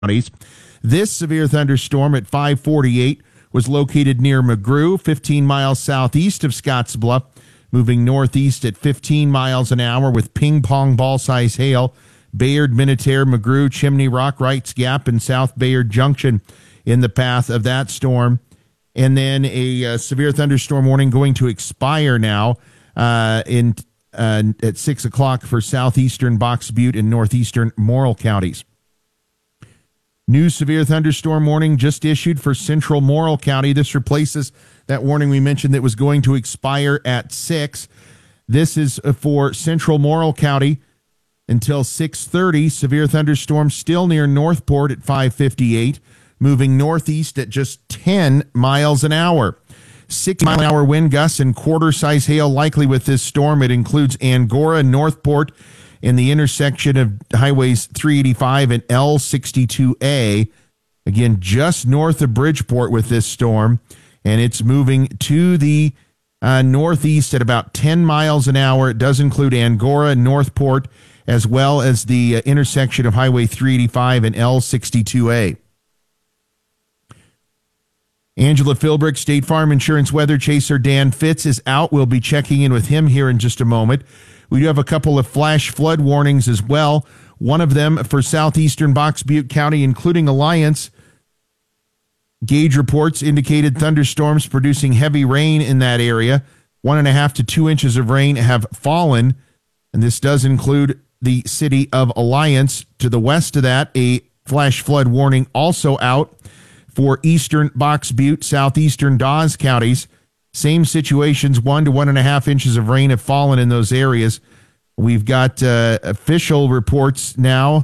counties. This severe thunderstorm at 5:48 was located near McGrew, 15 miles southeast of Scottsbluff, moving northeast at 15 miles an hour with ping-pong ball-size hail. Bayard, Minutair, McGrew, Chimney Rock, Wrights Gap, and South Bayard Junction in the path of that storm. And then a severe thunderstorm warning going to expire now at 6 o'clock for southeastern Box Butte and northeastern Morrill counties. New severe thunderstorm warning just issued for central Morrill County. This replaces that warning we mentioned that was going to expire at 6. This is for central Morrill County until 6:30. Severe thunderstorm still near Northport at 5:58, moving northeast at just 10 miles an hour. 60-mile-an-hour wind gusts and quarter-size hail likely with this storm. It includes Angora, Northport, in the intersection of highways 385 and L62A, again, just north of Bridgeport with this storm, and it's moving to the northeast at about 10 miles an hour. It does include Angora, Northport, as well as the intersection of highway 385 and L62A. Angela Philbrick, State Farm Insurance weather chaser Dan Fitz is out. We'll be checking in with him here in just a moment. We do have a couple of flash flood warnings as well. One of them for southeastern Box Butte County, including Alliance. Gauge reports indicated thunderstorms producing heavy rain in that area. 1.5 to 2 inches of rain have fallen, and this does include the city of Alliance. To the west of that, a flash flood warning also out for eastern Box Butte, southeastern Dawes counties. Same situations, 1 to 1.5 inches of rain have fallen in those areas. We've got official reports now,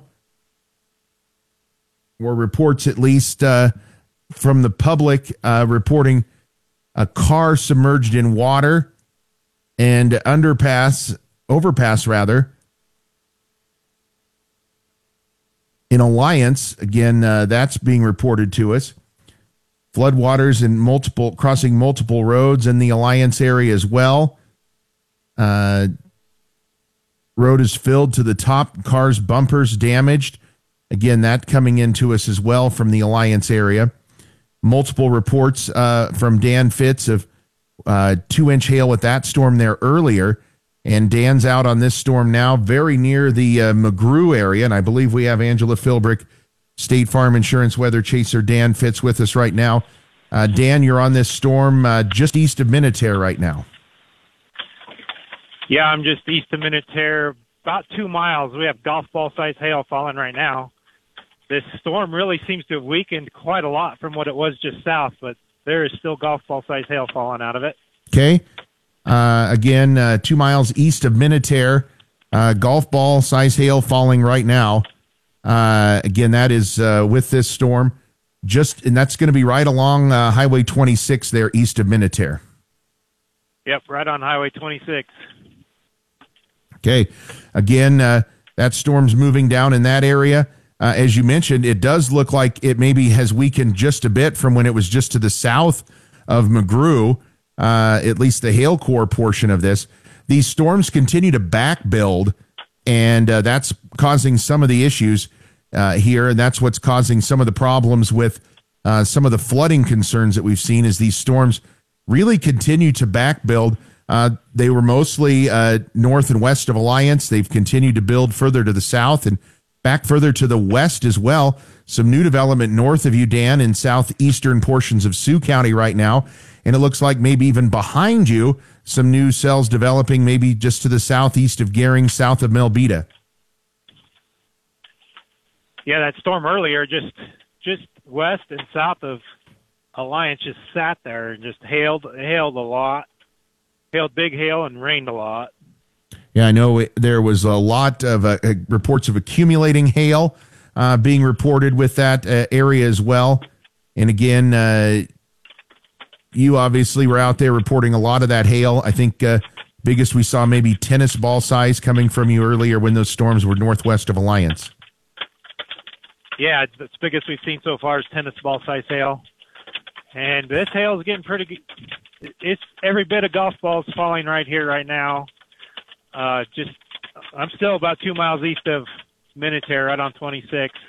or reports at least from the public reporting a car submerged in water and overpass in Alliance. Again, that's being reported to us. Floodwaters in crossing multiple roads in the Alliance area as well. Road is filled to the top. Cars' bumpers damaged. Again, that coming into us as well from the Alliance area. Multiple reports from Dan Fitz of 2-inch hail with that storm there earlier. And Dan's out on this storm now, very near the McGrew area. And I believe we have Angela Philbrick, State Farm Insurance weather chaser Dan Fitz with us right now. Dan, you're on this storm just east of Minutair right now. Yeah, I'm just east of Minutair, about 2 miles. We have golf ball size hail falling right now. This storm really seems to have weakened quite a lot from what it was just south, but there is still golf ball size hail falling out of it. Okay. Again, 2 miles east of Minutair, golf ball size hail falling right now. Again, that is with this storm, and that's going to be right along Highway 26 there east of Minutair. Yep, right on Highway 26. Okay. Again, that storm's moving down in that area. As you mentioned, it does look like it maybe has weakened just a bit from when it was just to the south of McGrew, at least the hail core portion of this. These storms continue to back build, and that's causing some of the issues here, and that's what's causing some of the problems with some of the flooding concerns that we've seen as these storms really continue to back build. They were mostly north and west of Alliance. They've continued to build further to the south and back further to the west as well. Some new development north of you, Dan, in southeastern portions of Sioux County right now. And it looks like maybe even behind you, some new cells developing maybe just to the southeast of Gering, south of Melbeta. Yeah, that storm earlier just west and south of Alliance just sat there and just hailed a lot. Hailed big hail and rained a lot. Yeah, I know there was a lot of reports of accumulating hail being reported with that area as well. And again, you obviously were out there reporting a lot of that hail. I think biggest we saw maybe tennis ball size coming from you earlier when those storms were northwest of Alliance. Yeah, it's the biggest we've seen so far is tennis ball size hail. And this hail is getting pretty good. It's every bit of golf balls falling right here, right now. I'm still about 2 miles east of Minutair, right on 26.